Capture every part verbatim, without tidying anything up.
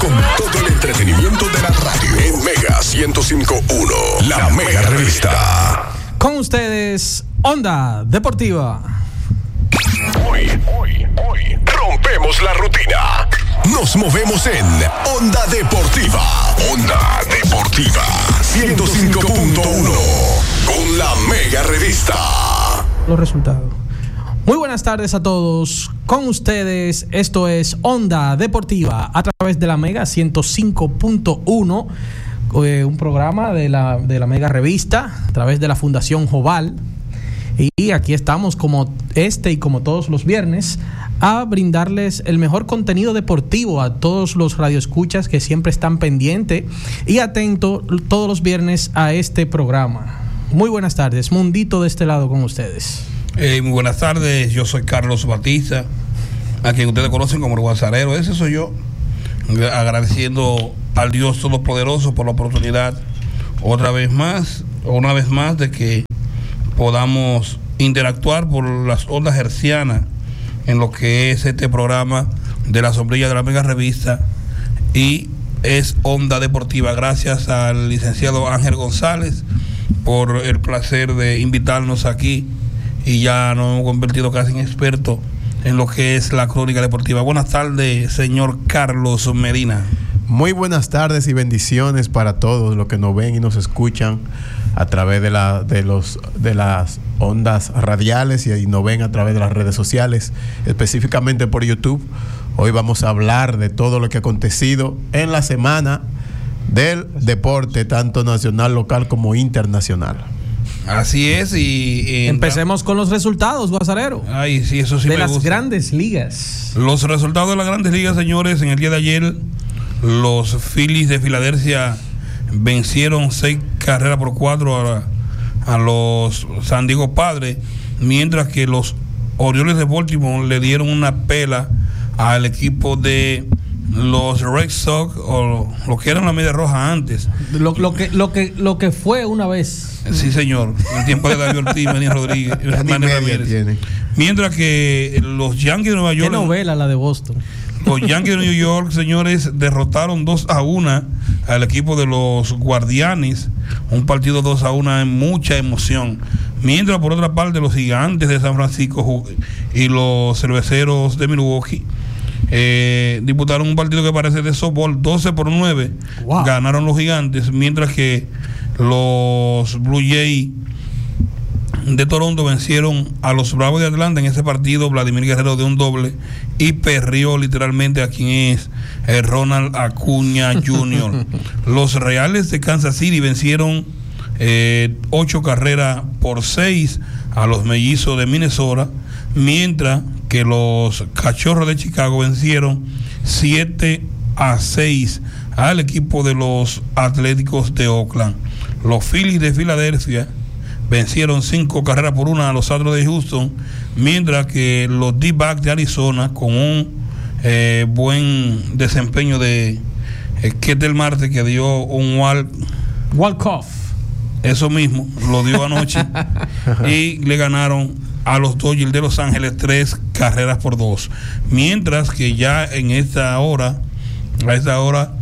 con todo el entretenimiento de la radio en Mega ciento cinco punto uno, la Mega Revista. Con ustedes, Onda Deportiva. Hoy, hoy, hoy, rompemos la rutina. Nos movemos en Onda Deportiva. Onda Deportiva ciento cinco punto uno con la Mega Revista. Los resultados. Muy buenas tardes a todos. Con ustedes, esto es Onda Deportiva a través de la Mega ciento cinco punto uno, eh, un programa de la, de la Mega Revista a través de la Fundación Joval. Y aquí estamos como este y como todos los viernes a brindarles el mejor contenido deportivo a todos los radioescuchas que siempre están pendientes y atentos todos los viernes a este programa. Muy buenas tardes, Mundito de este lado con ustedes. Eh, muy buenas tardes, yo soy Carlos Batista, a quien ustedes conocen como el Guasarero. Ese soy yo, agradeciendo al Dios Todopoderoso por la oportunidad otra vez más, una vez más, de que podamos interactuar por las ondas hercianas en lo que es este programa de la sombrilla de la Mega Revista, y es Onda Deportiva. Gracias al licenciado Ángel González por el placer de invitarnos aquí, y ya nos hemos convertido casi en expertos en lo que es la crónica deportiva. Buenas tardes, señor Carlos Medina. Muy buenas tardes y bendiciones para todos los que nos ven y nos escuchan a través de la de los de las ondas radiales y, y nos ven a través de las redes sociales, específicamente por YouTube. Hoy vamos a hablar de todo lo que ha acontecido en la semana del deporte, tanto nacional, local como internacional. Así es, y, y empecemos con los resultados, Guasarero. Ay, sí, eso sí de me las gusta. Grandes ligas. Los resultados de las Grandes Ligas, señores. En el día de ayer, los Phillies de Filadelfia vencieron seis carreras por cuatro a, a los San Diego Padres, mientras que los Orioles de Baltimore le dieron una pela al equipo de los Red Sox, o lo que eran la Media Roja antes. Lo, lo que lo que lo que fue una vez. Sí, señor. En el tiempo de David Ortiz, Manny Rodríguez, Manny Ramírez. Mientras que los Yankees de Nueva York. Qué novela la de Boston. Los Yankees de New York, señores, derrotaron dos a uno al equipo de los Guardianes. Un partido dos a uno en mucha emoción. Mientras, por otra parte, los Gigantes de San Francisco y los Cerveceros de Milwaukee eh, disputaron un partido que parece de softball, doce por nueve. Wow. Ganaron los Gigantes, mientras que los Blue Jays de Toronto vencieron a los Bravos de Atlanta. En ese partido, Vladimir Guerrero de un doble y perrió literalmente a quien es eh, Ronald Acuña junior Los Reales de Kansas City vencieron eh, ocho carreras por seis a los Mellizos de Minnesota, mientras que los Cachorros de Chicago vencieron siete a seis al equipo de los Atléticos de Oakland. Los Phillies de Filadelfia vencieron cinco carreras por una a los Astros de Houston, mientras que los D-backs de Arizona, con un eh, buen desempeño de eh, Ketel Marte, que dio un walk walk-off, eso mismo, lo dio anoche, y le ganaron a los Dodgers de Los Ángeles tres carreras por dos. Mientras que ya en esta hora, a esta hora,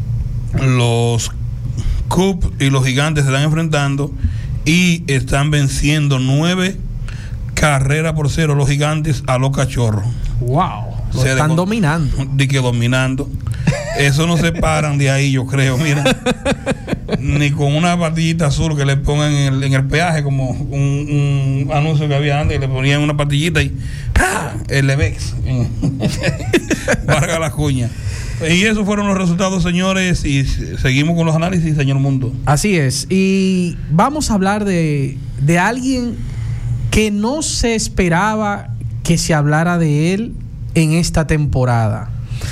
los Cubs y los Gigantes se están enfrentando y están venciendo nueve carreras por cero los Gigantes a los Cachorros. Wow, lo se están de, dominando. De que dominando. Eso no se paran de ahí, yo creo, mira. Ni con una pastillita azul que le pongan en el, en el peaje, como un, un anuncio que había antes, que le ponían una pastillita y ¡ah! El Levex. Vargas la cuña. Y esos fueron los resultados, señores, y seguimos con los análisis, señor Mundo. Así es, y vamos a hablar de, de alguien que no se esperaba que se hablara de él en esta temporada.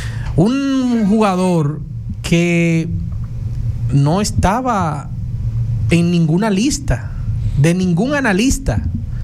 Un jugador que no estaba en ninguna lista de ningún analista,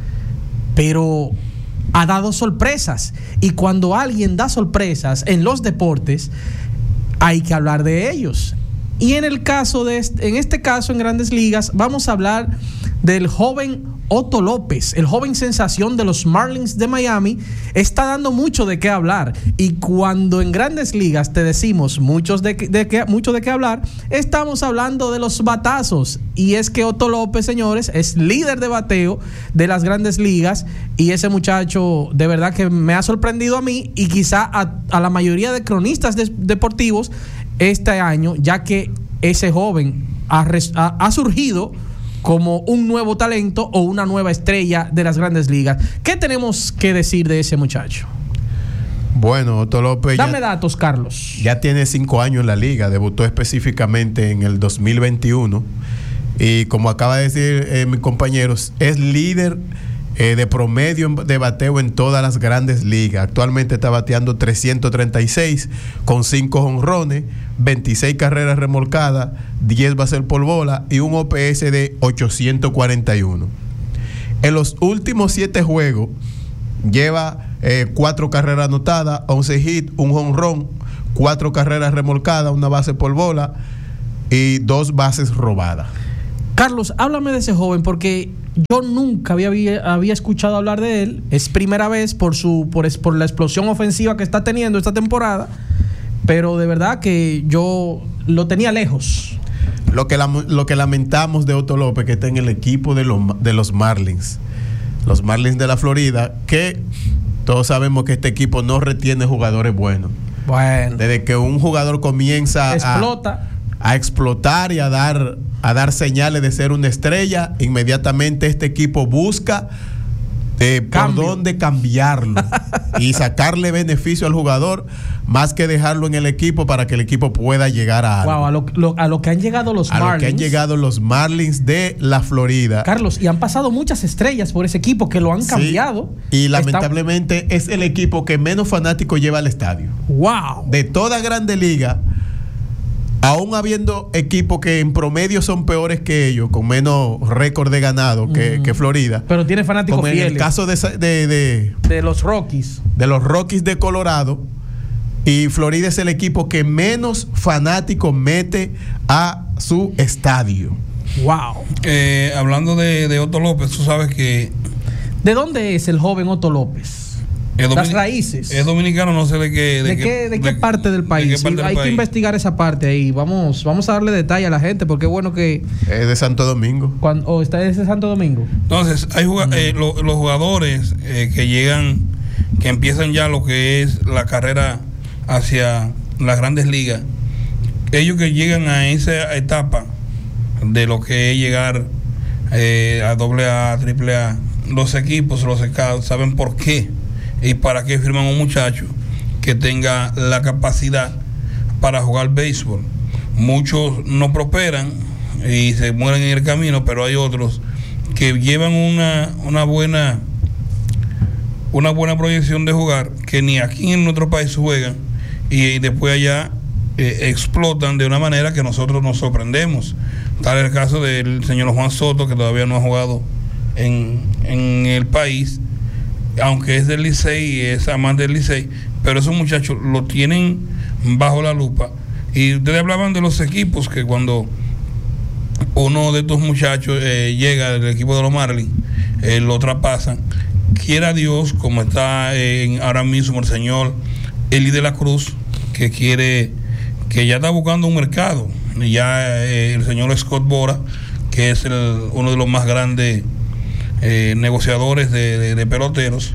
pero ha dado sorpresas, y cuando alguien da sorpresas en los deportes hay que hablar de ellos. Y en el caso de este, en este caso en Grandes Ligas, vamos a hablar del joven Otto López, el joven sensación de los Marlins de Miami, está dando mucho de qué hablar. Y cuando en Grandes Ligas te decimos muchos de, de qué, mucho de qué hablar, estamos hablando de los batazos. Y es que Otto López, señores, es líder de bateo de las Grandes Ligas, y ese muchacho de verdad que me ha sorprendido a mí y quizá a, a la mayoría de cronistas de, deportivos este año, ya que ese joven ha, ha, ha surgido como un nuevo talento o una nueva estrella de las Grandes Ligas. ¿Qué tenemos que decir de ese muchacho? Bueno, Otto López... Dame ya, datos, Carlos. Ya tiene cinco años en la liga, debutó específicamente en el dos mil veintiuno y como acaba de decir eh, mis compañeros, es líder eh, de promedio de bateo en todas las Grandes Ligas. Actualmente está bateando trescientos treinta y seis con cinco jonrones, veintiséis carreras remolcadas, diez bases por bola y un O P S de ochocientos cuarenta y uno. En los últimos siete juegos lleva eh, cuatro carreras anotadas, once hits, un jonrón, cuatro carreras remolcadas, una base por bola y dos bases robadas. Carlos, háblame de ese joven, porque yo nunca había, había escuchado hablar de él. Es primera vez por su por, por la explosión ofensiva que está teniendo esta temporada, pero de verdad que yo lo tenía lejos. Lo que, la, lo que lamentamos de Otto López, que está en el equipo de los, de los Marlins, los Marlins de la Florida, que todos sabemos que este equipo no retiene jugadores buenos. Bueno, desde que un jugador comienza explota. A, a explotar y a dar, a dar señales de ser una estrella, inmediatamente este equipo busca eh, por dónde cambiarlo y sacarle beneficio al jugador, más que dejarlo en el equipo para que el equipo pueda llegar a algo. Wow, a lo, lo, a lo que han llegado los a Marlins. A lo que han llegado los Marlins de la Florida. Carlos, y han pasado muchas estrellas por ese equipo que lo han cambiado. Sí, y lamentablemente Está... es el equipo que menos fanáticos lleva al estadio. Wow. De toda Grande Liga, aún habiendo equipos que en promedio son peores que ellos, con menos récord de ganado que, mm. que Florida. Pero tiene fanáticos como fieles. En el caso de, de, de, de los Rockies. De los Rockies de Colorado. Y Florida es el equipo que menos fanáticos mete a su estadio. Wow. Eh, hablando de, de Otto López, tú sabes que... ¿De dónde es el joven Otto López? Las raíces. Es dominicano, no sé de qué... ¿De, ¿De qué, de de, qué parte del país? Parte del Hay país? que investigar esa parte ahí. Vamos vamos a darle detalle a la gente, porque es bueno que... Es de Santo Domingo. Cuando, ¿O está de Santo Domingo? Entonces, hay uh-huh. eh, lo, los jugadores eh, que llegan, que empiezan ya lo que es la carrera hacia las Grandes Ligas, ellos que llegan a esa etapa de lo que es llegar eh, a doble A, triple A, los equipos, los scouts saben por qué y para qué firman un muchacho que tenga la capacidad para jugar béisbol. Muchos no prosperan y se mueren en el camino, pero hay otros que llevan una, una buena una buena proyección de jugar, que ni aquí en nuestro país juegan, y después allá eh, explotan de una manera que nosotros nos sorprendemos. Tal es el caso del señor Juan Soto, que todavía no ha jugado en, en el país, aunque es del Licey y es amante del Licey, pero esos muchachos lo tienen bajo la lupa. Y ustedes hablaban de los equipos, que cuando uno de estos muchachos eh, llega al equipo de los Marlins, eh, lo traspasan. Quiera Dios, como está eh, ahora mismo el señor Eli de la Cruz, que quiere, que ya está buscando un mercado. Ya eh, el señor Scott Bora, que es el, uno de los más grandes eh, negociadores de, de, de peloteros,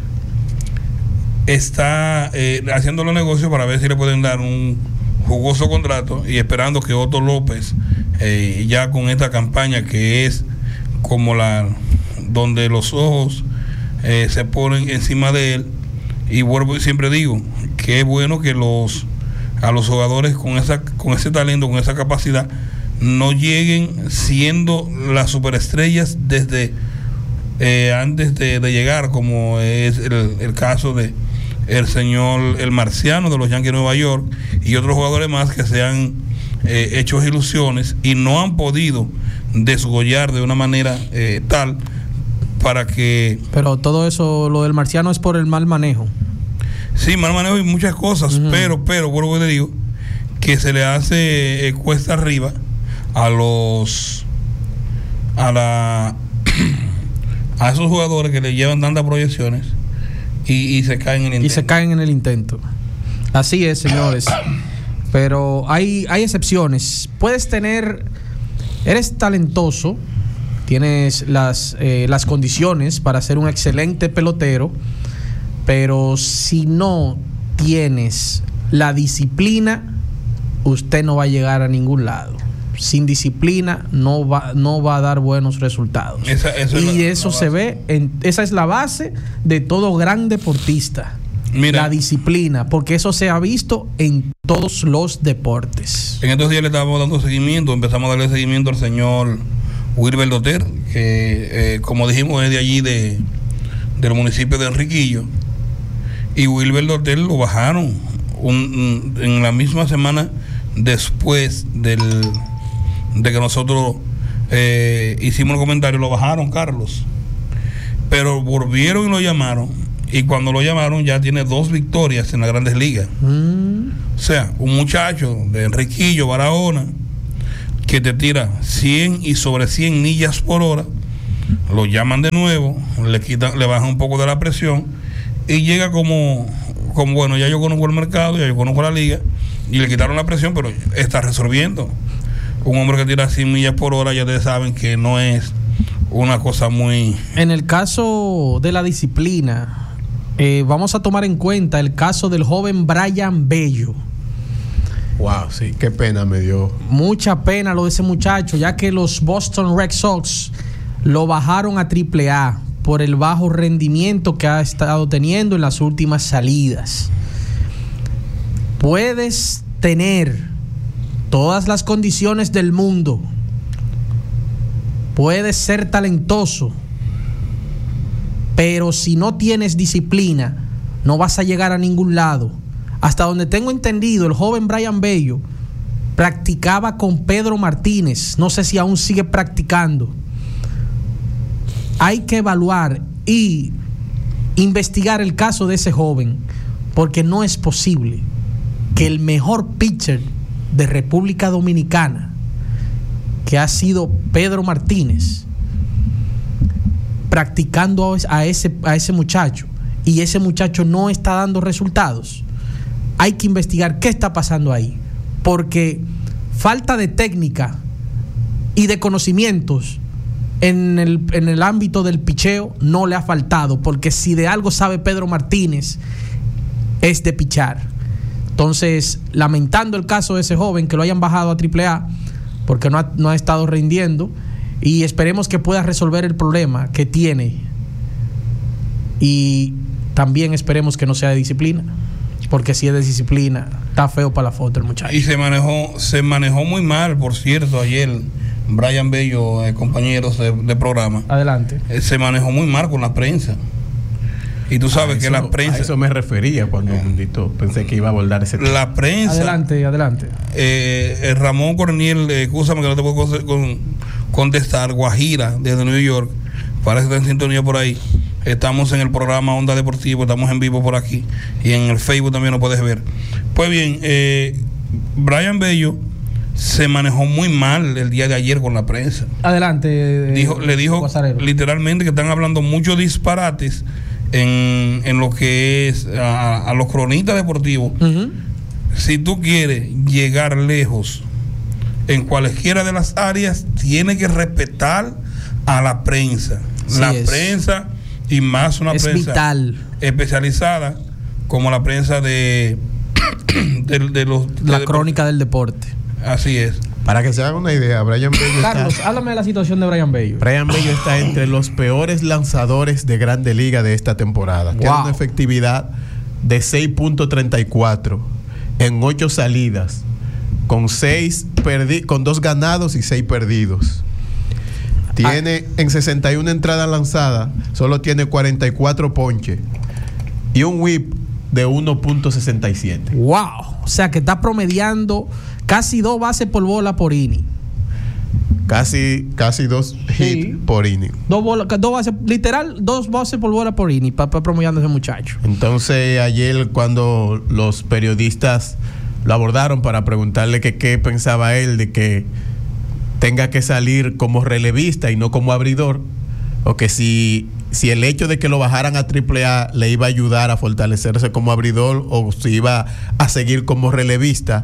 está eh, haciendo los negocios para ver si le pueden dar un jugoso contrato, y esperando que Otto López, eh, ya con esta campaña que es como la donde los ojos eh, se ponen encima de él, y vuelvo y siempre digo que es bueno que los a los jugadores con esa con ese talento, con esa capacidad, no lleguen siendo las superestrellas desde eh, antes de, de llegar, como es el, el caso de el señor el Marciano de los Yankees de Nueva York y otros jugadores más que se han eh, hecho ilusiones y no han podido desgollar de una manera eh, tal para que... Pero todo eso, lo del Marciano, es por el mal manejo. Sí, mal manejo y muchas cosas, uh-huh. pero, pero, vuelvo y te digo, que se le hace eh, cuesta arriba a los, a la, a esos jugadores que le llevan tantas proyecciones y, y se caen en el intento. Y se caen en el intento. Así es, señores. Pero hay, hay excepciones. Puedes tener, eres talentoso, tienes las, eh, las condiciones para ser un excelente pelotero, pero si no tienes la disciplina, usted no va a llegar a ningún lado. Sin disciplina no va, no va a dar buenos resultados. Esa, eso y la, eso la se ve, en, esa es la base de todo gran deportista. Mira, la disciplina, porque eso se ha visto en todos los deportes. En estos días le estábamos dando seguimiento, empezamos a darle seguimiento al señor Wilber Doter, que eh, como dijimos es de allí de, del municipio de Enriquillo, y Wilber Doter lo bajaron un, un, en la misma semana después del, de que nosotros eh, hicimos el comentario, lo bajaron, Carlos, pero volvieron y lo llamaron, y cuando lo llamaron ya tiene dos victorias en las Grandes Ligas. Mm. O sea, un muchacho de Enriquillo, Barahona, que te tira cien y sobre cien millas por hora, lo llaman de nuevo, le quitan, le bajan un poco de la presión y llega como, como bueno, ya yo conozco el mercado, ya yo conozco la liga, y le quitaron la presión, pero está resolviendo. Un hombre que tira cien millas por hora, ya ustedes saben que no es una cosa muy... En el caso de la disciplina, eh, vamos a tomar en cuenta el caso del joven Brayan Bello. Wow, sí, qué pena me dio. Mucha pena lo de ese muchacho, ya que los Boston Red Sox lo bajaron a triple A por el bajo rendimiento que ha estado teniendo en las últimas salidas. Puedes tener todas las condiciones del mundo, puedes ser talentoso, pero si no tienes disciplina, no vas a llegar a ningún lado. Hasta donde tengo entendido, el joven Brayan Bello practicaba con Pedro Martínez. No sé si aún sigue practicando. Hay que evaluar y investigar el caso de ese joven, porque no es posible que el mejor pitcher de República Dominicana, que ha sido Pedro Martínez, practicando a ese, a ese muchacho, y ese muchacho no está dando resultados. Hay que investigar qué está pasando ahí, porque falta de técnica y de conocimientos en el, en el ámbito del picheo no le ha faltado, porque si de algo sabe Pedro Martínez es de pichar. Entonces, lamentando el caso de ese joven, que lo hayan bajado a triple A porque no ha, no ha estado rindiendo, y esperemos que pueda resolver el problema que tiene, y también esperemos que no sea de disciplina, porque si es de disciplina está feo para la foto el muchacho. Y se manejó se manejó muy mal, por cierto, ayer Brayan Bello, eh, compañeros de, de programa, adelante, eh, se manejó muy mal con la prensa. Y tú sabes a que eso, la prensa... A eso me refería cuando eh, pensé que iba a abordar ese tema. La prensa... Adelante, adelante. Eh, eh, Ramón Corniel, eh, escúchame que no te puedo con, contestar, Guajira, desde New York, parece que está en sintonía por ahí. Estamos en el programa Onda Deportivo, estamos en vivo por aquí, y en el Facebook también lo puedes ver. Pues bien, eh, Brayan Bello se manejó muy mal el día de ayer con la prensa. Adelante. Dijo, le dijo Guasarero. Literalmente que están hablando muchos disparates en, en lo que es a, a los cronistas deportivos. Uh-huh. Si tú quieres llegar lejos en cualquiera de las áreas, tienes que respetar a la prensa. Sí, la es. prensa, y más una es prensa vital, especializada como la prensa de, de, de los de la de crónica del deporte. Así es. Para que se hagan una idea, Brayan Bello Carlos, está, háblame de la situación de Brayan Bello. Brayan Bello está entre los peores lanzadores de Grande Liga de esta temporada. Wow. Tiene una efectividad de seis punto treinta y cuatro en ocho salidas, con seis perdi- con dos ganados y seis perdidos. Tiene ah. en sesenta y una entradas lanzadas, solo tiene cuarenta y cuatro ponches y un whip de uno punto sesenta y siete. Wow, o sea que está promediando casi dos bases por bola por inning. Casi, casi dos hits sí. por inning. Dos, bola, dos bases, literal, dos bases por bola por inning para pa promediando ese muchacho. Entonces, ayer cuando los periodistas lo abordaron para preguntarle que qué pensaba él de que tenga que salir como relevista y no como abridor, o que si, si el hecho de que lo bajaran a Triple A le iba a ayudar a fortalecerse como abridor o si iba a seguir como relevista.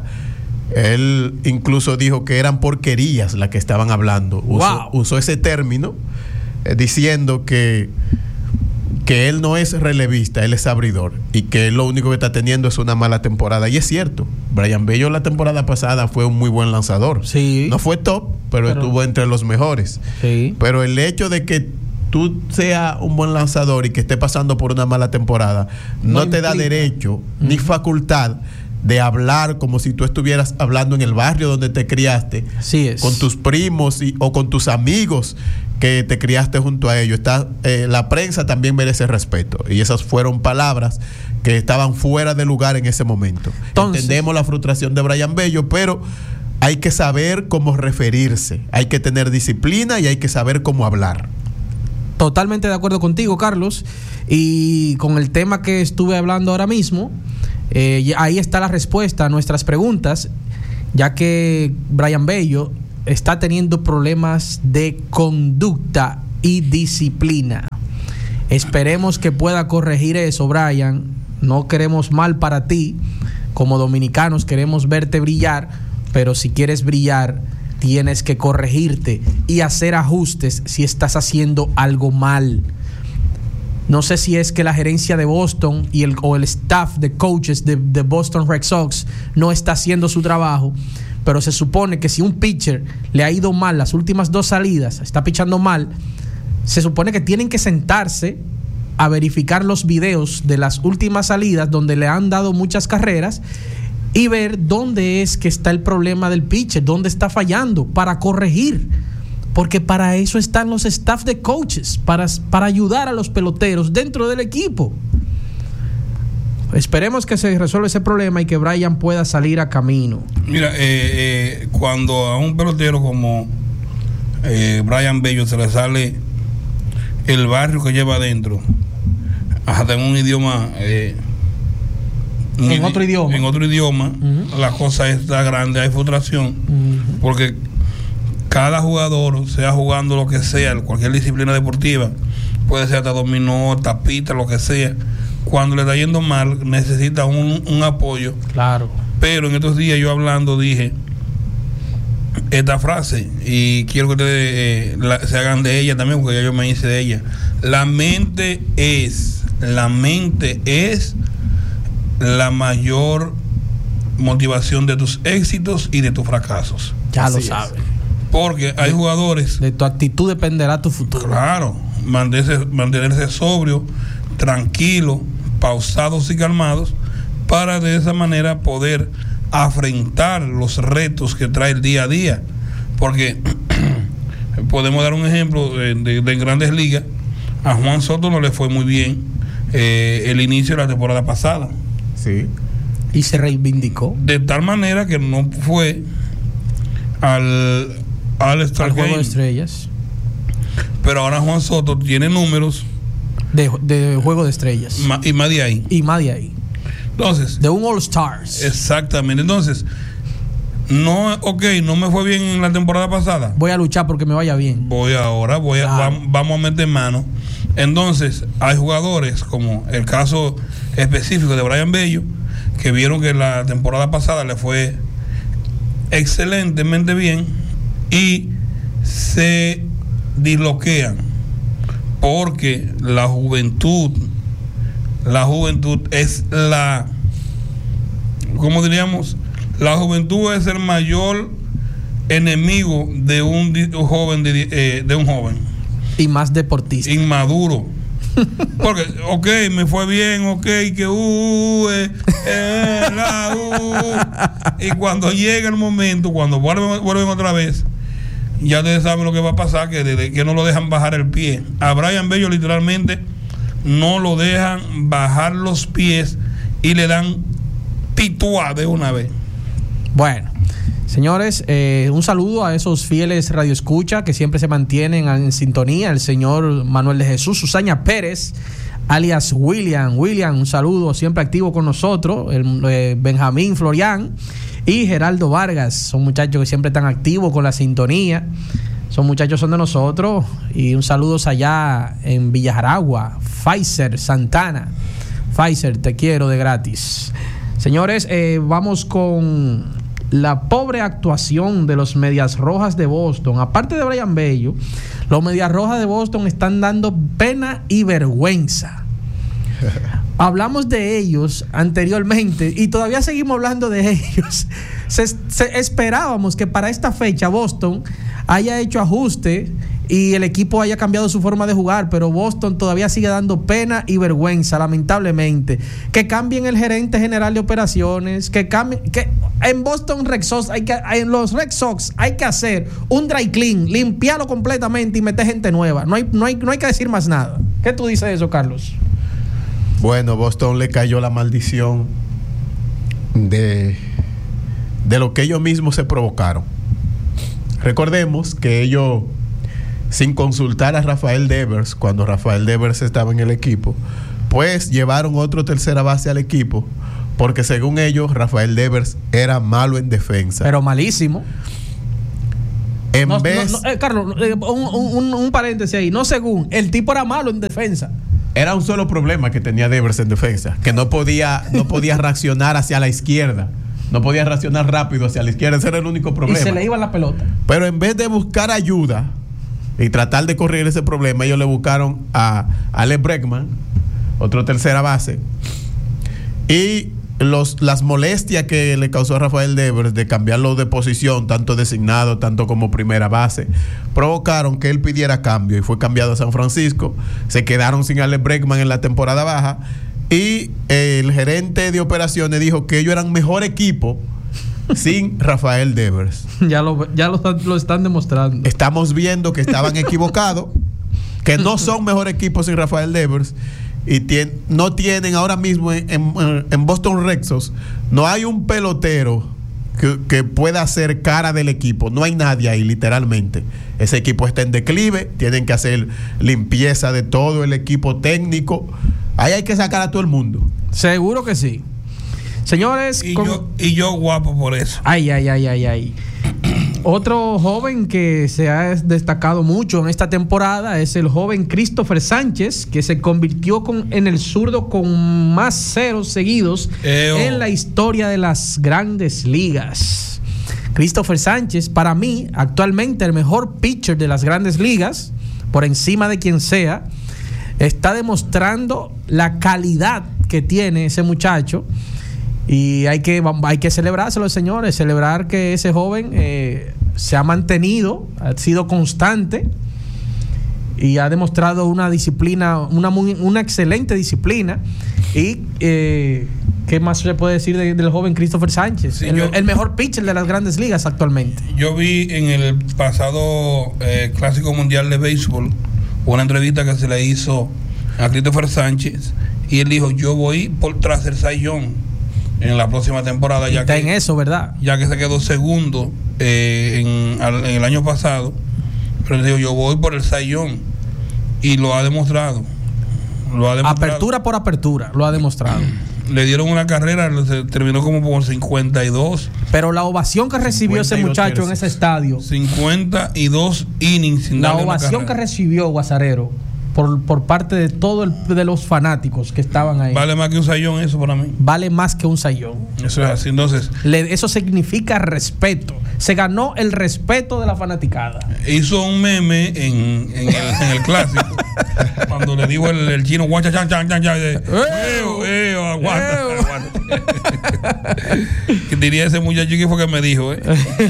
Él incluso dijo que eran porquerías las que estaban hablando. Usó, wow. usó ese término eh, diciendo que, que él no es relevista, él es abridor y que él lo único que está teniendo es una mala temporada. Y es cierto, Brayan Bello la temporada pasada fue un muy buen lanzador. Sí. No fue top, pero, pero estuvo entre los mejores. Sí. Pero el hecho de que tú seas un buen lanzador y que esté pasando por una mala temporada no, no te da derecho mm. ni facultad de hablar como si tú estuvieras hablando en el barrio donde te criaste, así es, con tus primos y, o con tus amigos que te criaste junto a ellos. Está, eh, la prensa también merece respeto, y esas fueron palabras que estaban fuera de lugar en ese momento. Entonces, entendemos la frustración de Brayan Bello, pero hay que saber cómo referirse, hay que tener disciplina y hay que saber cómo hablar. Totalmente de acuerdo contigo, Carlos, y con el tema que estuve hablando ahora mismo. Eh, ahí está la respuesta a nuestras preguntas, ya que Brayan Bello está teniendo problemas de conducta y disciplina. Esperemos que pueda corregir eso, Brayan. No queremos mal para ti. Como dominicanos queremos verte brillar, pero si quieres brillar, tienes que corregirte y hacer ajustes si estás haciendo algo mal. No sé si es que la gerencia de Boston y el, o el staff de coaches de, de Boston Red Sox no está haciendo su trabajo, pero se supone que si un pitcher le ha ido mal las últimas dos salidas, está pichando mal, se supone que tienen que sentarse a verificar los videos de las últimas salidas donde le han dado muchas carreras y ver dónde es que está el problema del pitcher, dónde está fallando, para corregir. Porque para eso están los staff de coaches, para, para ayudar a los peloteros dentro del equipo. Esperemos que se resuelva ese problema y que Brayan pueda salir a camino. Mira, eh, eh, cuando a un pelotero como eh, Brayan Bello se le sale el barrio que lleva adentro, hasta en un idioma... Eh, en un otro idi- idioma. En otro idioma, uh-huh. La cosa está grande, hay frustración, uh-huh. Porque... cada jugador, sea jugando lo que sea, cualquier disciplina deportiva, puede ser hasta dominó, tapita, lo que sea, cuando le está yendo mal, necesita un, un apoyo. Claro. Pero en estos días yo hablando dije esta frase, y quiero que ustedes eh, la, se hagan de ella también, porque ya yo me hice de ella. La mente es, la mente es la mayor motivación de tus éxitos y de tus fracasos. Ya Así lo es. sabes. Porque hay jugadores... De tu actitud dependerá tu futuro. Claro, mantenerse, mantenerse sobrio, tranquilo, pausados y calmados, para de esa manera poder afrontar los retos que trae el día a día. Porque podemos dar un ejemplo de, de, de Grandes Ligas. A Juan Soto no le fue muy bien eh, el inicio de la temporada pasada. Sí. Y se reivindicó. De tal manera que no fue al... al Al juego de estrellas. Pero ahora Juan Soto tiene números de, de juego de estrellas ma, y más de ahí y más de ahí entonces de un All Stars. Exactamente. Entonces no, ok, no me fue bien en la temporada pasada, voy a luchar porque me vaya bien. Voy ahora voy a, claro. va, vamos a meter mano. Entonces hay jugadores como el caso específico de Brayan Bello, que vieron que la temporada pasada le fue excelentemente bien y se disloquean porque la juventud la juventud es la, ¿cómo diríamos? La juventud es el mayor enemigo de un, de un joven de, eh, de un joven y más deportista inmaduro. Porque, ok, me fue bien, ok, que uh, eh, eh, la, uh, y cuando llega el momento, cuando vuelven, vuelven otra vez, ya ustedes saben lo que va a pasar, que, de, que no lo dejan bajar el pie. A Brayan Bello literalmente no lo dejan bajar los pies y le dan pituá de una vez. Bueno, señores, eh, un saludo a esos fieles radioescucha que siempre se mantienen en sintonía. El señor Manuel de Jesús Usaña Pérez, alias William. William, un saludo, siempre activo con nosotros. El, eh, Benjamín Florián y Geraldo Vargas, son muchachos que siempre están activos con la sintonía. Esos muchachos son de nosotros. Y un saludo allá en Villajaragua, Pfizer, Santana. Pfizer, te quiero de gratis. Señores, eh, vamos con la pobre actuación de los Medias Rojas de Boston. Aparte de Brian Bello, los Medias Rojas de Boston están dando pena y vergüenza. Hablamos de ellos anteriormente y todavía seguimos hablando de ellos. Se, se, esperábamos que para esta fecha Boston haya hecho ajuste y el equipo haya cambiado su forma de jugar, pero Boston todavía sigue dando pena y vergüenza, lamentablemente. Que cambien el gerente general de operaciones, que cambien, que en Boston Red Sox hay que, en los Red Sox hay que hacer un dry clean, limpiarlo completamente y meter gente nueva. No hay, no hay, no hay que decir más nada. ¿Qué tú dices de eso, Carlos? Bueno, Boston le cayó la maldición de, de lo que ellos mismos se provocaron. Recordemos que ellos, sin consultar a Rafael Devers, cuando Rafael Devers estaba en el equipo, pues llevaron otro tercera base al equipo, porque según ellos, Rafael Devers era malo en defensa. Pero malísimo. En no, vez... no, no, eh, Carlos, eh, un, un, un paréntesis ahí. No según, el tipo era malo en defensa. Era un solo problema que tenía Devers en defensa, que no podía, no podía reaccionar hacia la izquierda. No podía reaccionar rápido hacia la izquierda. Ese era el único problema. Y se le iba la pelota. Pero en vez de buscar ayuda y tratar de corregir ese problema, ellos le buscaron a Alex Bregman, otro tercera base, y los, las molestias que le causó a Rafael Devers de cambiarlo de posición, tanto designado, tanto como primera base, provocaron que él pidiera cambio y fue cambiado a San Francisco. Se quedaron sin Alex Bregman en la temporada baja y el gerente de operaciones dijo que ellos eran mejor equipo sin Rafael Devers. Ya lo, ya lo, lo están demostrando. Estamos viendo que estaban equivocados, que no son mejor equipo sin Rafael Devers y tien, no tienen ahora mismo en, en, en Boston Red Sox, no hay un pelotero que, que pueda hacer cara del equipo. No hay nadie ahí, literalmente. Ese equipo está en declive, tienen que hacer limpieza de todo el equipo técnico. Ahí hay que sacar a todo el mundo. Seguro que sí. Señores, y, con... yo, y yo guapo por eso. Ay, ay, ay, ay, ay. Otro joven que se ha destacado mucho en esta temporada es el joven Christopher Sánchez, que se convirtió con, en el zurdo con más ceros seguidos Eo. en la historia de las grandes ligas. Christopher Sánchez, para mí, actualmente el mejor pitcher de las grandes ligas, por encima de quien sea, está demostrando la calidad que tiene ese muchacho. Y hay que, hay que celebrárselo, señores, celebrar que ese joven eh, se ha mantenido, ha sido constante y ha demostrado una disciplina, una, muy, una excelente disciplina. Y eh, ¿qué más se puede decir de, del joven Christopher Sánchez? Sí, el, yo, el mejor pitcher de las grandes ligas actualmente. Yo vi en el pasado eh, Clásico Mundial de Béisbol una entrevista que se le hizo a Christopher Sánchez y él dijo: yo voy por tras el Cy Young en la próxima temporada, ya está que, en eso, ¿verdad? Ya que se quedó segundo eh, en, al, en el año pasado, pero le digo, yo voy por el Cy Young y lo ha demostrado. Lo ha demostrado. Apertura por apertura, lo ha demostrado. Le dieron una carrera, se terminó como por cincuenta y dos. Pero la ovación que recibió ese muchacho tercios. en ese estadio. cincuenta y dos innings sin La darle ovación una que recibió Guasarero por, por parte de todos de los fanáticos que estaban ahí. Vale más que un sayón eso para mí. Vale más que un sayón. Eso es así, entonces. Le, eso significa respeto. Se ganó el respeto de la fanaticada. Hizo un meme en, en, el, en el clásico. Cuando le digo el, el chino, guacha, chan, chan, chan, chan, eo, eo, aguanta, aguanta. ¿Qué diría ese muchacho que fue que me dijo, eh?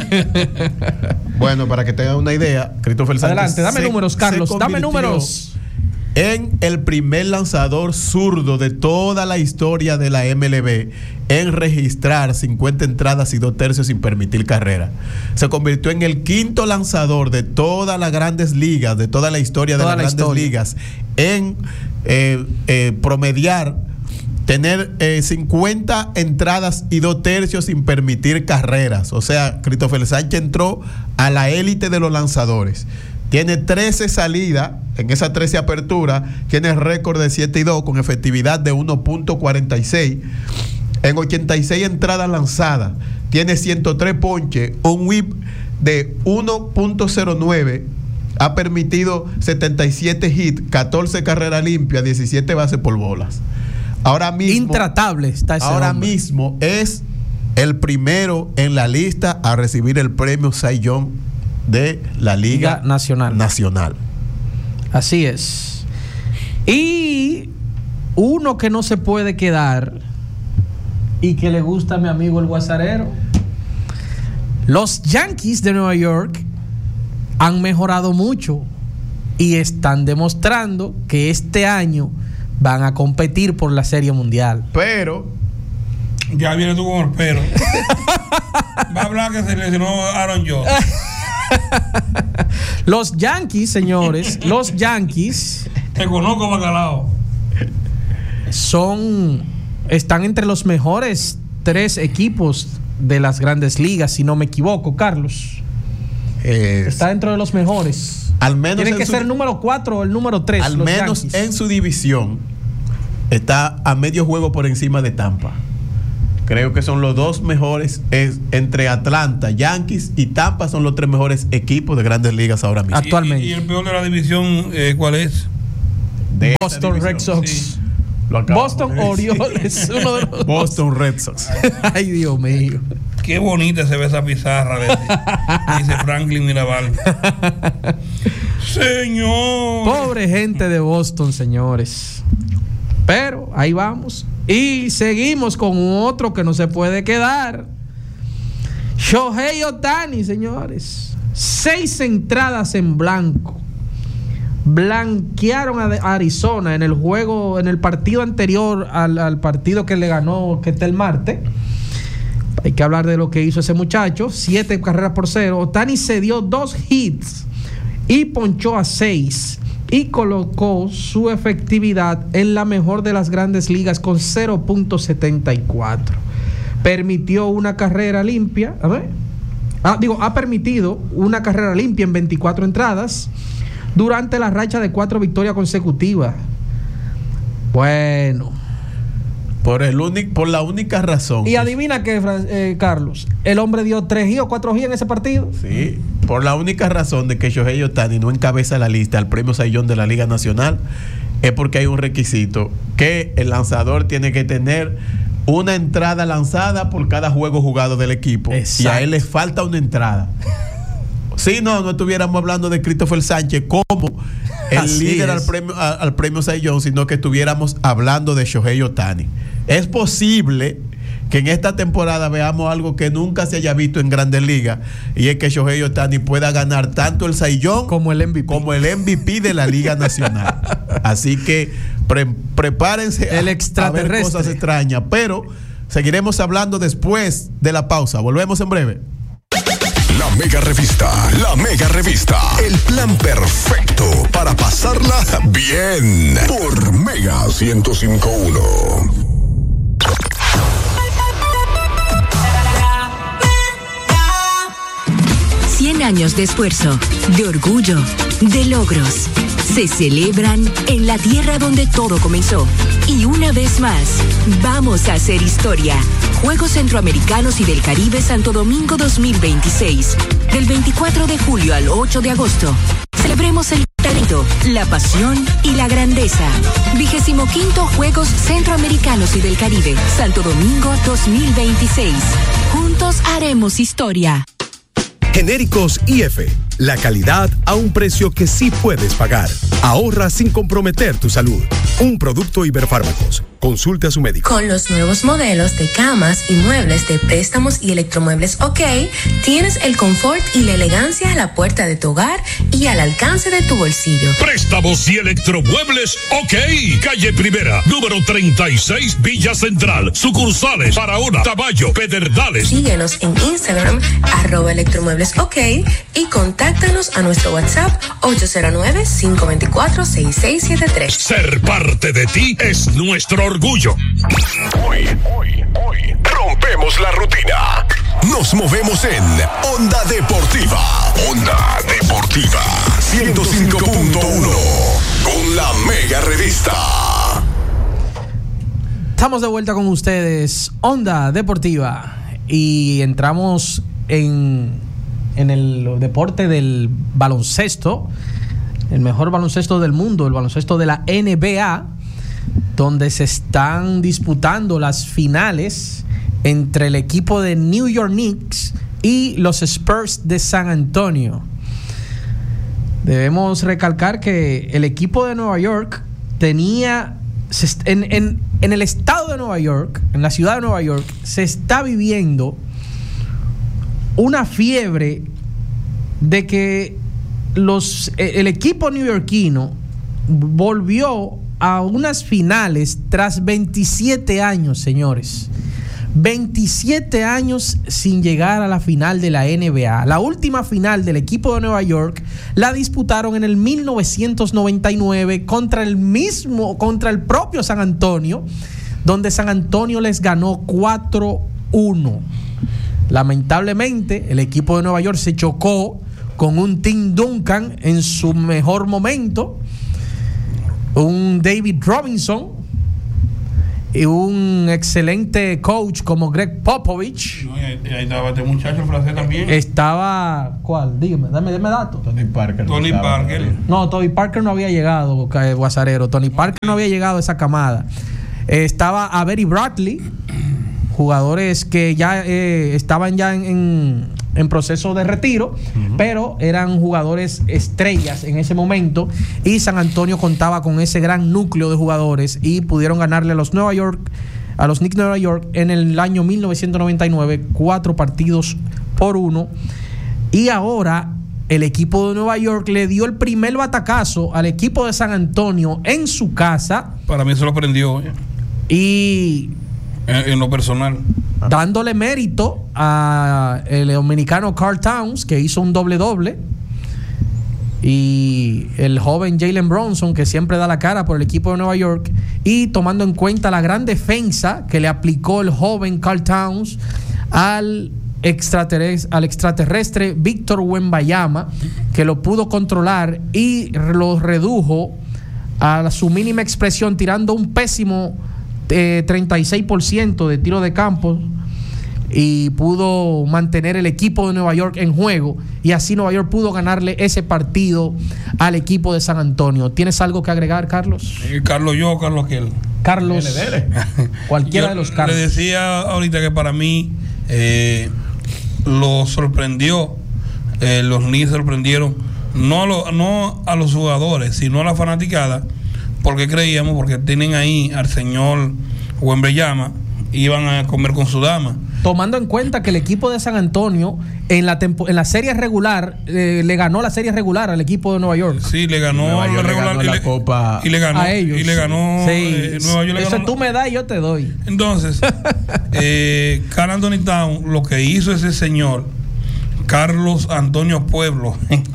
Bueno, para que tengan una idea, Christopher Sánchez. Adelante, dame se, números, Carlos, dame números. En el primer lanzador zurdo de toda la historia de la M L B en registrar cincuenta entradas y dos tercios sin permitir carrera. Se convirtió en el quinto lanzador de todas las grandes ligas, de toda la historia toda de las la grandes historia. ligas, en eh, eh, promediar, tener eh, cincuenta entradas y dos tercios sin permitir carreras. O sea, Christopher Sánchez entró a la élite de los lanzadores. Tiene trece salidas, en esas trece aperturas, tiene récord de siete y dos con efectividad de uno punto cuarenta y seis. En ochenta y seis entradas lanzadas, tiene ciento tres ponches, un whip de uno punto cero nueve, ha permitido setenta y siete hits, catorce carreras limpias, diecisiete bases por bolas. Ahora mismo, intratable está ese ahora hombre. mismo es el primero en la lista a recibir el premio Cy Young de la Liga, Liga Nacional. Nacional. Así es. Y uno que no se puede quedar y que le gusta a mi amigo el guasarero. Los Yankees de Nueva York han mejorado mucho y están demostrando que este año van a competir por la Serie Mundial. Pero ya viene tú con el pero. Va a hablar que se lesionó Aaron Jones. Los Yankees, señores, los Yankees Te conozco, bacalao. son están entre los mejores tres equipos de las Grandes Ligas, si no me equivoco, Carlos. eh, Está dentro de los mejores. al menos Tiene en que su- ser el número cuatro o el número tres. al los menos Yankees. en su división está a medio juego por encima de Tampa. Creo que son los dos mejores, es, entre Atlanta, Yankees y Tampa son los tres mejores equipos de Grandes Ligas ahora mismo. Actualmente. Y, y el peor de la división, eh, ¿cuál es? De esta Boston división. Red Sox. Sí. Lo acabamos Boston de decir. Orioles, uno de los dos. Boston Red Sox. Ay, Dios mío. Qué bonita se ve esa pizarra, de- dice Franklin Mirabal. Señor. Pobre gente de Boston, señores. Pero ahí vamos. Y seguimos con otro que no se puede quedar. Shohei Ohtani, señores. Seis entradas en blanco. Blanquearon a Arizona en el juego, en el partido anterior al, al partido que le ganó, que está el martes. Hay que hablar de lo que hizo ese muchacho. Siete carreras por cero. Ohtani se dio dos hits y ponchó a seis. Y colocó su efectividad en la mejor de las Grandes Ligas con cero punto setenta y cuatro. Permitió una carrera limpia. A ver. Ah, digo, ha permitido una carrera limpia en veinticuatro entradas durante la racha de cuatro victorias consecutivas. Bueno. Por, el único, por la única razón. Y adivina que, eh, Carlos, el hombre dio tres G o cuatro G en ese partido. Sí, por la única razón de que Shohei Ohtani no encabeza la lista al premio Cy Young de la Liga Nacional es porque hay un requisito que el lanzador tiene que tener una entrada lanzada por cada juego jugado del equipo. Exacto. Y a él le falta una entrada. Si no, no estuviéramos hablando de Christopher Sánchez como el Así líder es. al premio, a- al premio Cy Young, sino que estuviéramos hablando de Shohei Ohtani. Es posible que en esta temporada veamos algo que nunca se haya visto en Grandes Ligas, y es que Shohei Ohtani pueda ganar tanto el Cy Young Como el M V P. como el M V P de la Liga Nacional. Así que pre- prepárense El a- a, ver extraterrestre. cosas extrañas, pero seguiremos hablando después de la pausa. Volvemos en breve. La Mega Revista, la Mega Revista, el plan perfecto para pasarla bien por Mega ciento cinco punto uno. cien años de esfuerzo, de orgullo, de logros. Se celebran en la tierra donde todo comenzó. Y una vez más, vamos a hacer historia. Juegos Centroamericanos y del Caribe Santo Domingo dos mil veintiséis. Del veinticuatro de julio al ocho de agosto. Celebremos el talento, la pasión y la grandeza. Vigésimo quinto Juegos Centroamericanos y del Caribe Santo Domingo dos mil veintiséis. Juntos haremos historia. Genéricos I F, la calidad a un precio que sí puedes pagar. Ahorra sin comprometer tu salud. Un producto Iberfármacos. Consulte a su médico. Con los nuevos modelos de camas y muebles de préstamos y electromuebles OK, tienes el confort y la elegancia a la puerta de tu hogar y al alcance de tu bolsillo. Préstamos y electromuebles OK. Calle Primera, número treinta y seis, Villa Central. Sucursales Barahona, Caballo, Pedernales. Síguenos en Instagram, arroba electromuebles OK, y contáctanos a nuestro WhatsApp ocho cero nueve, cinco dos cuatro, seis seis siete tres. Ser parte de ti es nuestro orgullo. Hoy, hoy, hoy, rompemos la rutina. Nos movemos en Onda Deportiva. Onda Deportiva ciento cinco punto uno con la Mega Revista. Estamos de vuelta con ustedes, Onda Deportiva. y entramos en, en el deporte del baloncesto, el mejor baloncesto del mundo, el baloncesto de la N B A, donde se están disputando las finales entre el equipo de New York Knicks y los Spurs de San Antonio. Debemos recalcar que el equipo de Nueva York tenía, en, en, en el estado de Nueva York, en la ciudad de Nueva York, se está viviendo una fiebre de que los, el equipo neoyorquino volvió a unas finales tras veintisiete años, señores. veintisiete años sin llegar a la final de la N B A. La última final del equipo de Nueva York la disputaron en el mil novecientos noventa y nueve contra el mismo, contra el propio San Antonio, donde San Antonio les ganó cuatro uno. Lamentablemente, el equipo de Nueva York se chocó con un Tim Duncan en su mejor momento, un David Robinson y un excelente coach como Greg Popovich. No, y ahí, ahí estaba este muchacho el francés también. Estaba, ¿cuál? Dígame, dame, dame datos. Tony Parker. Tony no Parker. Estaba, no, Tony Parker no había llegado, Guasarero. Tony Parker no había llegado a esa camada. Eh, estaba Avery Bradley, jugadores que ya eh, estaban ya en, en, en proceso de retiro, uh-huh. pero eran jugadores estrellas en ese momento, y San Antonio contaba con ese gran núcleo de jugadores y pudieron ganarle a los Nueva York, a los Knicks de Nueva York en el año mil novecientos noventa y nueve, cuatro partidos por uno. Y ahora el equipo de Nueva York le dio el primer batacazo al equipo de San Antonio en su casa. Para mí se lo prendió. ¿eh? Y en, en lo personal, dándole mérito a el dominicano Karl Towns, que hizo un doble doble, y el joven Jalen Brunson, que siempre da la cara por el equipo de Nueva York, y tomando en cuenta la gran defensa que le aplicó el joven Karl Towns al extraterrestre, al extraterrestre Víctor Wembanyama, que lo pudo controlar y lo redujo a su mínima expresión, tirando un pésimo eh, treinta y seis por ciento de tiro de campo, y pudo mantener el equipo de Nueva York en juego, y así Nueva York pudo ganarle ese partido al equipo de San Antonio. ¿Tienes algo que agregar, Carlos? Eh, Carlos yo, Carlos aquel. Carlos, dele, dele. Cualquiera yo de los Carlos. Le decía ahorita que para mí eh, lo sorprendió, eh, los Knicks sorprendieron, no a, lo, no a los jugadores, sino a la fanaticada, porque creíamos, porque tienen ahí al señor Wembanyama, iban a comer con su dama. Tomando en cuenta que el equipo de San Antonio en la tempo, en la serie regular eh, le ganó la serie regular al equipo de Nueva York. Sí, le ganó la regular y, la copa y le ganó a ellos. Y le ganó sí. eh, Nueva York. Le Eso ganó tú me das y yo te doy. Entonces, eh, Karl Anthony Towns, lo que hizo ese señor Carlos Antonio Pueblo en,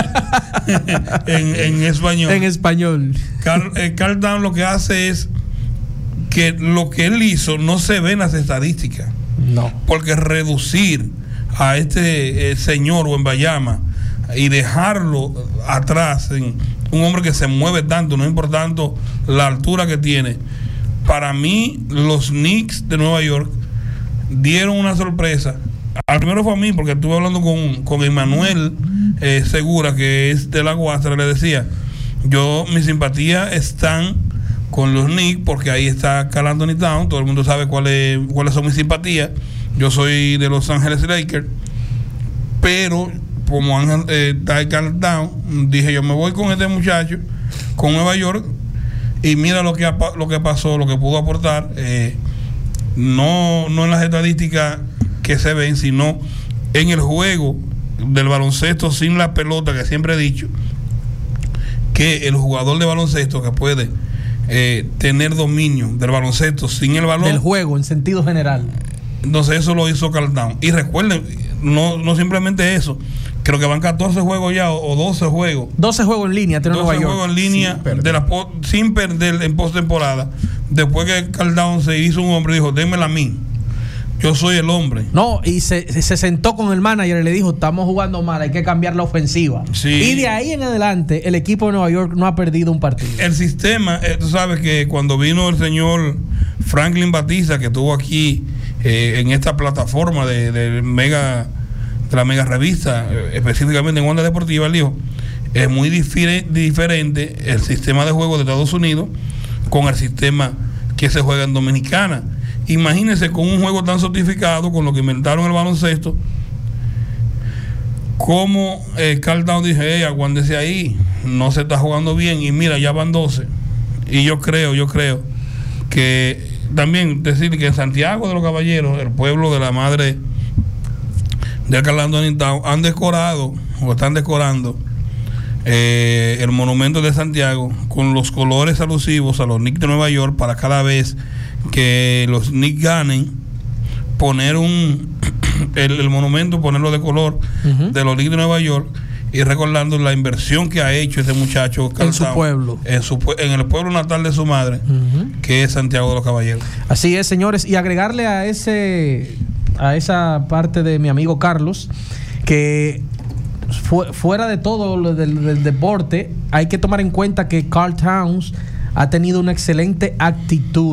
en español. En español. Karl, eh, Karl Towns lo que hace es que lo que él hizo no se ve en las estadísticas. No. Porque reducir a este eh, señor Wembanyama y dejarlo atrás, en un hombre que se mueve tanto, no importa tanto la altura que tiene, para mí los Knicks de Nueva York dieron una sorpresa. Al primero fue a mí, porque estuve hablando con, con Emanuel eh, Segura, que es de la Guastra, le decía, yo, mis simpatías están con los Knicks, porque ahí está Karl Anthony Towns, todo el mundo sabe cuáles cuáles son mis simpatías. Yo soy de Los Ángeles Lakers, pero como Ángel, eh, está Karl Towns, dije yo me voy con este muchacho, con Nueva York, y mira lo que lo que pasó, lo que pudo aportar, eh, no, no en las estadísticas que se ven, sino en el juego del baloncesto sin la pelota, que siempre he dicho que el jugador de baloncesto que puede eh, tener dominio del baloncesto sin el balón, del juego en sentido general, entonces eso lo hizo Karl Towns. Y recuerden, no, no simplemente eso, creo que van catorce juegos ya, o, o doce juegos doce juegos en línea tiene Nueva York, juegos en línea sin perder, de la, sin perder en postemporada, después que Karl Towns se hizo un hombre y dijo, démela a mí, yo soy el hombre. No, y se, se sentó con el manager y le dijo, estamos jugando mal, hay que cambiar la ofensiva. Sí. Y de ahí en adelante, el equipo de Nueva York no ha perdido un partido. El sistema, eh, tú sabes que cuando vino el señor Franklin Batista, que estuvo aquí eh, en esta plataforma de, de mega de la mega revista, eh, específicamente en Onda Deportiva, él dijo, es muy difire, diferente el sistema de juego de Estados Unidos con el sistema que se juega en Dominicana. Imagínense con un juego tan sofisticado, con lo que inventaron el baloncesto, como eh, Carl Towns dice, hey, aguándese ahí, no se está jugando bien, y mira, ya van doce. Y yo creo, yo creo que también decir que en Santiago de los Caballeros, el pueblo de la madre de Carl Anthony Towns, han decorado, o están decorando, eh, el monumento de Santiago con los colores alusivos a los Knicks de Nueva York, para cada vez que los Knicks ganen, poner un el, el monumento, ponerlo de color uh-huh. de los Knicks de Nueva York, y recordando la inversión que ha hecho ese muchacho en su pueblo, en, su, en el pueblo natal de su madre, uh-huh. que es Santiago de los Caballeros. Así es, señores, y agregarle a ese a esa parte de mi amigo Carlos, que fu- fuera de todo lo del, del deporte, hay que tomar en cuenta que Karl Towns ha tenido una excelente actitud,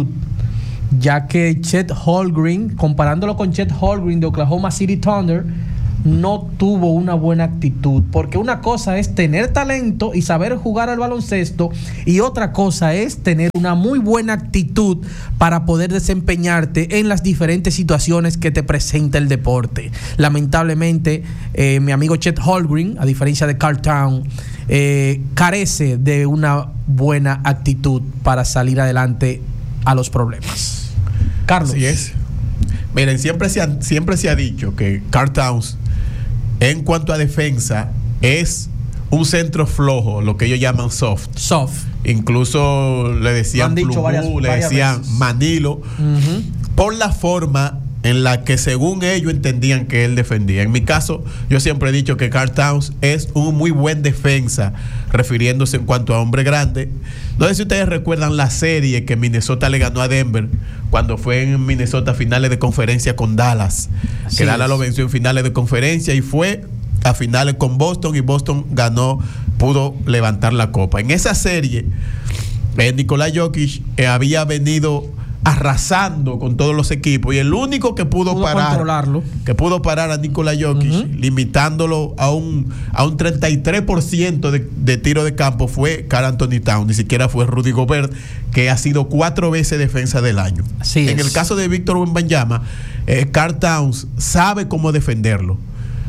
ya que Chet Holmgren, comparándolo con Chet Holmgren de Oklahoma City Thunder, no tuvo una buena actitud, porque una cosa es tener talento y saber jugar al baloncesto, y otra cosa es tener una muy buena actitud para poder desempeñarte en las diferentes situaciones que te presenta el deporte. Lamentablemente, eh, mi amigo Chet Holmgren, a diferencia de Karl Towns, eh, carece de una buena actitud para salir adelante a los problemas. Carlos. Así es. Miren, siempre se ha, siempre se ha dicho que Karl Towns, en cuanto a defensa, es un centro flojo, lo que ellos llaman soft. Soft. Incluso le decían Plumú, varias, le varias decían veces. Manilo, uh-huh. por la forma en la que según ellos entendían que él defendía. En mi caso, yo siempre he dicho que Karl Towns es un muy buen defensa, refiriéndose en cuanto a hombre grande. No sé si ustedes recuerdan la serie que Minnesota le ganó a Denver cuando fue en Minnesota finales de conferencia con Dallas. Así que es. Dallas lo venció en finales de conferencia y fue a finales con Boston, y Boston ganó, pudo levantar la copa. En esa serie, eh, Nikola Jokic eh, había venido arrasando con todos los equipos, y el único que pudo, pudo parar controlarlo. que pudo parar a Nikola Jokic, uh-huh. limitándolo a un a un treinta y tres por ciento de, de tiro de campo, fue Karl Anthony Towns. Ni siquiera fue Rudy Gobert, que ha sido cuatro veces defensa del año. Así en es. el caso de Víctor Wembanyama, eh, Karl Towns sabe cómo defenderlo.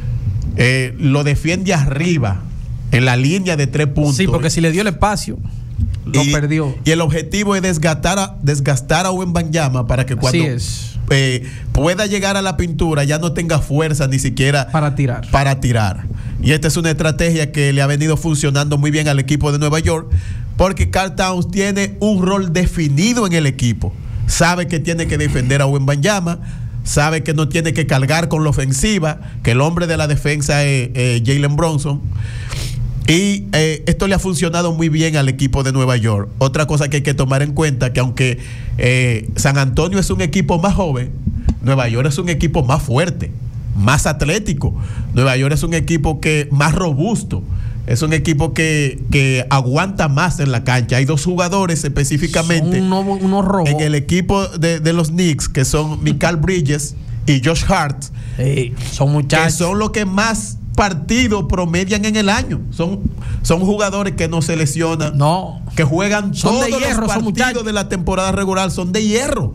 Eh, lo defiende arriba en la línea de tres puntos. Sí, porque si le dio el espacio, lo y, perdió. Y el objetivo es desgastar a, desgastar a Wembanyama para que cuando eh, pueda llegar a la pintura ya no tenga fuerza ni siquiera para tirar. Para tirar. Y esta es una estrategia que le ha venido funcionando muy bien al equipo de Nueva York, porque Karl Towns tiene un rol definido en el equipo. Sabe que tiene que defender a Wembanyama, sabe que no tiene que cargar con la ofensiva, que el hombre de la defensa es eh, Jalen Brunson. Y eh, esto le ha funcionado muy bien al equipo de Nueva York. Otra cosa que hay que tomar en cuenta, que aunque eh, San Antonio es un equipo más joven, Nueva York es un equipo más fuerte, más atlético. Nueva York es un equipo que más robusto. Es un equipo que, que aguanta más en la cancha. Hay dos jugadores específicamente uno, uno en el equipo de, de los Knicks, que son Mikal Bridges y Josh Hart. Hey, son muchachos. Que son los que más partidos promedian en el año. Son, son jugadores que no se lesionan. No. Que juegan son todos de hierro, los partidos de la temporada regular. Son de hierro.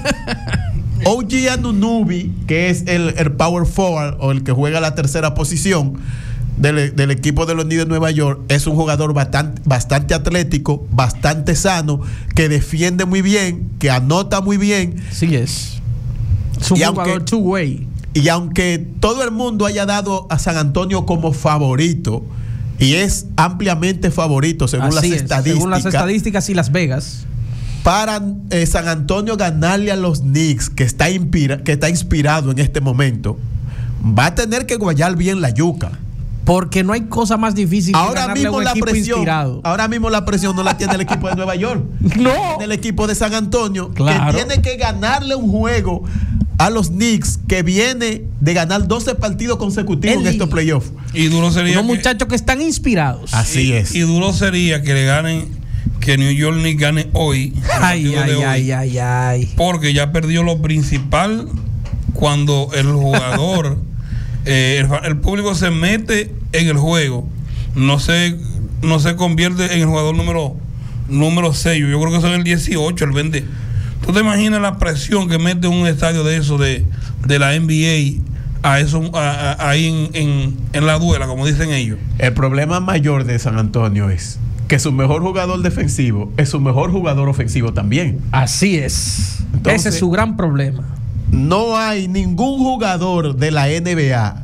O G Anunoby, que es el, el power forward, o el que juega la tercera posición Del, del equipo de los Knicks de Nueva York, es un jugador bastante, bastante atlético, bastante sano, que defiende muy bien, que anota muy bien. Sí es. Es un y jugador aunque, two-way. Y aunque todo el mundo haya dado a San Antonio como favorito, y es ampliamente favorito según Así las es, estadísticas. Según las estadísticas y Las Vegas. Para eh, San Antonio ganarle a los Knicks, que está, inspira, que está inspirado en este momento, va a tener que guayar bien la yuca. Porque no hay cosa más difícil ahora que ganarle mismo a un la equipo presión, inspirado. Ahora mismo la presión no la tiene el equipo de Nueva York. No. Tiene el equipo de San Antonio, claro, que tiene que ganarle un juego a los Knicks, que viene de ganar doce partidos consecutivos el en estos playoffs. Y duro sería unos que, muchachos que están inspirados. Así y, es. Y duro sería que le ganen, que New York Knicks gane hoy. Ay, ay, de hoy, ay, ay, ay. Porque ya perdió lo principal cuando el jugador, eh, el, el público se mete en el juego, no se, no se convierte en el jugador número, número seis, yo creo que son el dieciocho, el veinte. ¿Tú te imaginas la presión que mete un estadio de eso, de, de la N B A, a eso, a, a, ahí en, en, en la duela, como dicen ellos? El problema mayor de San Antonio es que su mejor jugador defensivo es su mejor jugador ofensivo también. Así es. Entonces, ese es su gran problema. No hay ningún jugador de la N B A,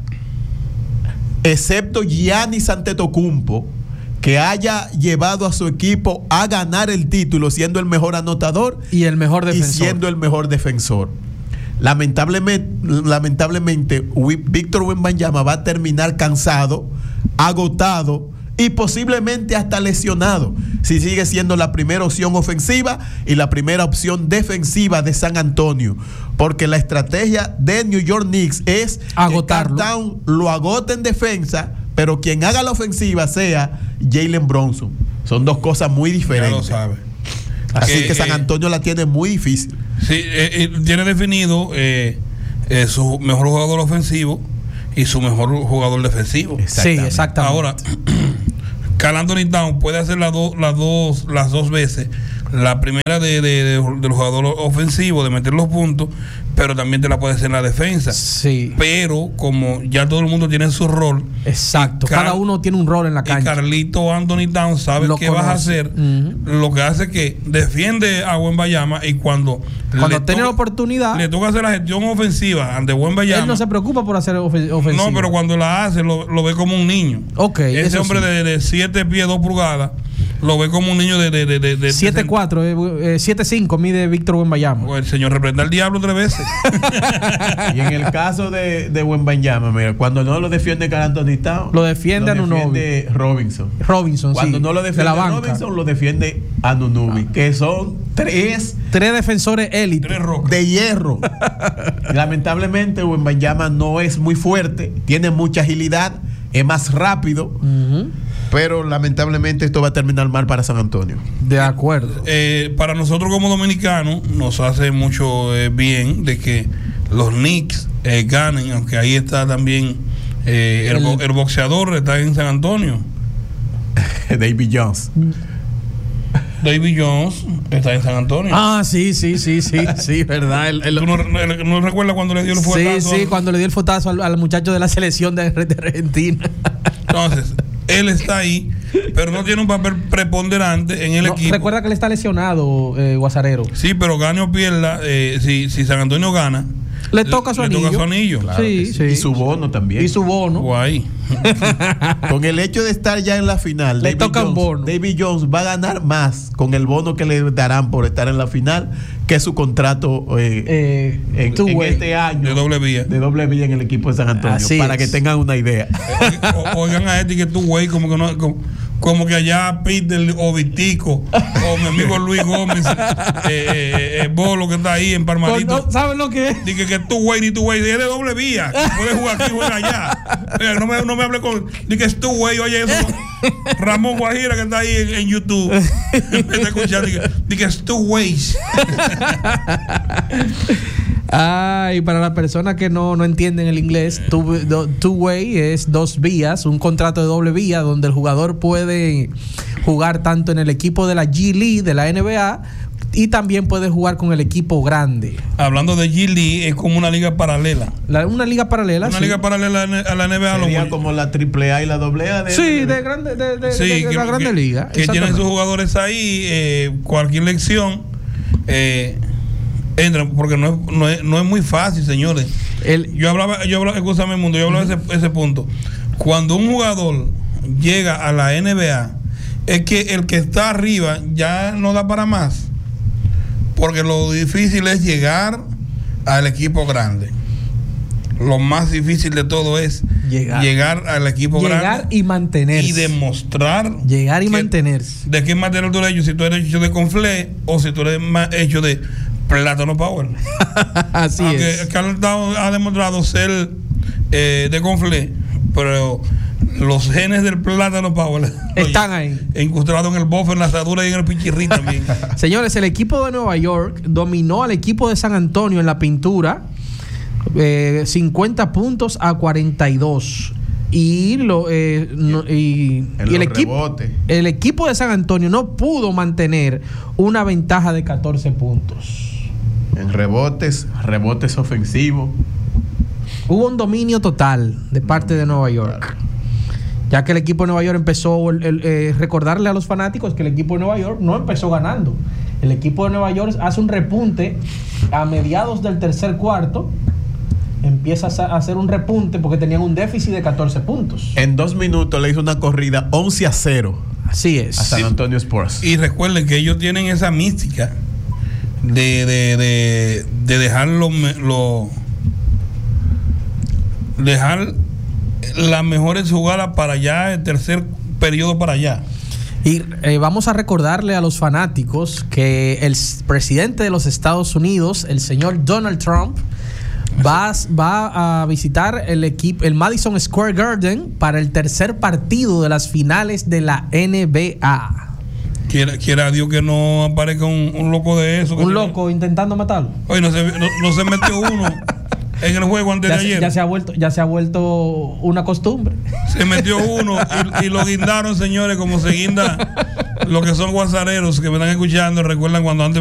excepto Giannis Antetokounmpo, que haya llevado a su equipo a ganar el título siendo el mejor anotador y el mejor defensor. Y siendo el mejor defensor. Lamentablemente, lamentablemente Víctor Wembanyama va a terminar cansado, agotado y posiblemente hasta lesionado si sigue siendo la primera opción ofensiva y la primera opción defensiva de San Antonio, porque la estrategia de New York Knicks es agotarlo, que Carl Towns lo agote en defensa, pero quien haga la ofensiva sea Jalen Bronson. Son dos cosas muy diferentes. Ya lo sabe. Así que, que San Antonio eh, la tiene muy difícil. Sí, eh, eh, tiene definido eh, eh, su mejor jugador ofensivo y su mejor jugador defensivo. Sí, exactamente. Ahora, Karl Anthony Towns puede hacer las dos, las dos, las dos veces. La primera de, de, de, del jugador ofensivo, de meter los puntos, pero también te la puede hacer en la defensa. Sí. Pero como ya todo el mundo tiene su rol. Exacto. Car- Cada uno tiene un rol en la cancha. Y Carlito Anthony Towns sabe Lo qué conoce. vas a hacer. Uh-huh. Lo que hace que defiende a Wembanyama y cuando cuando tiene la toca, oportunidad le toca hacer la gestión ofensiva ante Wembanyama. Él no se preocupa por hacer ofen- ofensiva. No, pero cuando la hace lo, lo ve como un niño. Ok. Ese hombre sí. de, de siete pies dos pulgadas lo ve como un niño de, de, de, de, de siete cuatro, eh, siete cinco mide Víctor Wembanyama. El señor reprenda al diablo tres veces. Y en el caso de, de Wembanyama, mira, cuando no lo defiende Karl Anthony Towns, lo defiende lo Anunoby. defiende Robinson. Robinson, Cuando sí, no lo defiende Robinson, lo defiende Anunoby, ah. que son tres tres defensores élite de hierro. Lamentablemente Wembanyama no es muy fuerte, tiene mucha agilidad, es más rápido. Uh-huh. Pero lamentablemente esto va a terminar mal para San Antonio. De acuerdo. Eh, para nosotros como dominicanos nos hace mucho eh, bien de que los Knicks eh, ganen, aunque ahí está también eh, el, el, el boxeador está en San Antonio. David Jones. David Jones está en San Antonio. Ah, sí, sí, sí, sí, sí, verdad. El, el, ¿Tú no, no, no recuerdas cuando le dio el fuetazo? Sí, sí, cuando le dio el fuetazo al, al muchacho de la selección de, de Argentina. Entonces, él está ahí, pero no tiene un papel preponderante en el no, equipo. Recuerda que él está lesionado, eh, Guasarero. Sí, pero gane o pierda, eh, si, si San Antonio gana, le toca su le anillo. Toca su anillo. Claro sí, sí. sí. Y su bono también. Y su bono. Guay. Con el hecho de estar ya en la final, le David toca Jones, un bono. David Jones va a ganar más con el bono que le darán por estar en la final que su contrato eh, eh, en, en este año de doble vía. De doble vía en el equipo de San Antonio. Así para es. que tengan una idea. O, oigan a este que tú, güey, como que no. Como, como que allá Peter o Vitico o mi amigo Luis Gómez, eh, eh, eh, Bolo que está ahí en Parmalito. No, ¿sabes lo que es? Dije que tú, güey, ni tú, güey, es de doble vía. Puedes jugar aquí, juega allá. Mira, no, me, no me hable con. Dije que es tú, güey, oye eso. Ramón Guajira que está ahí en, en YouTube. Me está escuchando. Dije, dije es tú, güey. Ah, y para las personas que no, no entienden el inglés, two, two way es dos vías, un contrato de doble vía donde el jugador puede jugar tanto en el equipo de la G League, de la N B A, y también puede jugar con el equipo grande. Hablando de G League, es como una liga paralela. La, una liga paralela. Una sí. liga paralela a la N B A. Sería como la triple A y la doble A de, sí, de, de, grande, de, de, sí, de, de que, la grande que, liga. Que tienen sus jugadores ahí, eh, cualquier lección. Eh, entran, porque no es, no es, no es muy fácil, señores. El, yo hablaba, yo hablaba, escúchame, mundo, yo hablaba de uh-huh. ese, ese punto. Cuando un jugador llega a la N B A, es que el que está arriba ya no da para más. Porque lo difícil es llegar al equipo grande. Lo más difícil de todo es llegar, llegar al equipo llegar grande. Llegar y mantenerse. Y demostrar. Llegar y que, mantenerse. ¿De qué material tú eres hecho? Si tú eres hecho de conflé o si tú eres hecho de plátano power. Así Aunque es. Carl Towns ha demostrado ser eh, de conflé, pero los genes del plátano power están ahí. Incrustados en el bofe, en la asadura y en el pichirrín también. Señores, el equipo de Nueva York dominó al equipo de San Antonio en la pintura eh, cincuenta puntos a cuarenta y dos. Y, lo, eh, no, y, y el, equipo, el equipo de San Antonio no pudo mantener una ventaja de catorce puntos. En rebotes, rebotes ofensivos. Hubo un dominio total de parte de Nueva York. Ya que el equipo de Nueva York empezó, el, el, eh, recordarle a los fanáticos que el equipo de Nueva York no empezó ganando. El equipo de Nueva York hace un repunte a mediados del tercer cuarto. Empieza a hacer un repunte porque tenían un déficit de catorce puntos. En dos minutos le hizo una corrida once a cero. Así es. A San Antonio Spurs. Y recuerden que ellos tienen esa mística de, de, de, de dejar lo, lo, dejar las mejores jugadas para allá, el tercer periodo para allá. Y eh, vamos a recordarle a los fanáticos que el presidente de los Estados Unidos, el señor Donald Trump, Va, va a visitar el equipo, el Madison Square Garden, para el tercer partido de las finales de la N B A. Quiera, quiera Dios que no aparezca un, un loco de eso. Un loco tiene... intentando matarlo. Oye, no se, no, no se metió uno en el juego antes ya de se, ayer. Ya se ha vuelto, ya se ha vuelto una costumbre. Se metió uno y, y lo guindaron, señores, como se guinda los que son guasareros que me están escuchando. Recuerdan cuando antes